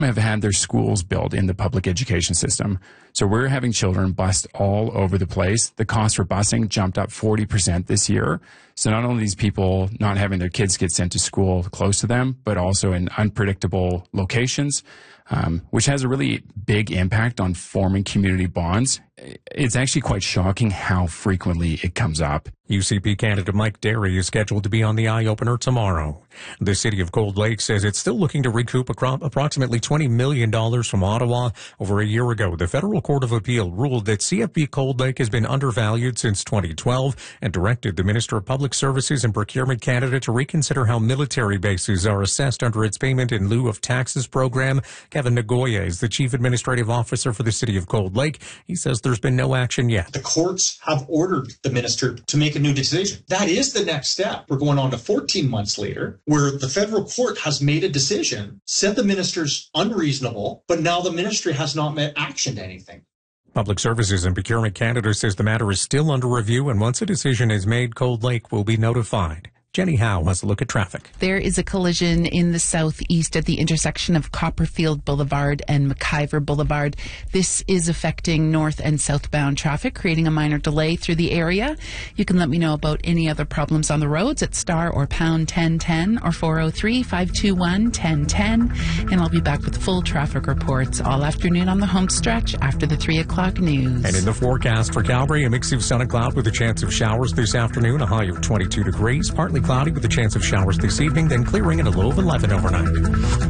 have had their schools built in the public education system. So we're having children bused all over the place. The cost for busing jumped up 40% this year. So not only these people not having their kids get sent to school close to them, but also in unpredictable locations, which has a really big impact on forming community bonds. It's actually quite shocking how frequently it comes up. UCP candidate Mike Derry is scheduled to be on the eye-opener tomorrow. The city of Cold Lake says it's still looking to recoup approximately $20 million from Ottawa. Over a year ago, the Federal Court of Appeal ruled that CFB Cold Lake has been undervalued since 2012 and directed the Minister of Public Services and Procurement Canada to reconsider how military bases are assessed under its payment in lieu of taxes program. Kevin Nagoya is the Chief Administrative Officer for the city of Cold Lake. He says there's been no action yet. The courts have ordered the minister to make a new decision. That is the next step. We're going on to 14 months later, where the federal court has made a decision, said the minister's unreasonable, but now the ministry has not met action to anything. Public Services and Procurement Canada says the matter is still under review, and once a decision is made, Cold Lake will be notified. Jenny Howe has a look at traffic. There is a collision in the southeast at the intersection of Copperfield Boulevard and McIver Boulevard. This is affecting north and southbound traffic, creating a minor delay through the area. You can let me know about any other problems on the roads at star or pound 1010 or 403-521-1010. And I'll be back with full traffic reports all afternoon on the home stretch after the 3 o'clock news. And in the forecast for Calgary, a mix of sun and cloud with a chance of showers this afternoon, a high of 22 degrees, partly cloudy with a chance of showers this evening, then clearing at a low of 11 overnight.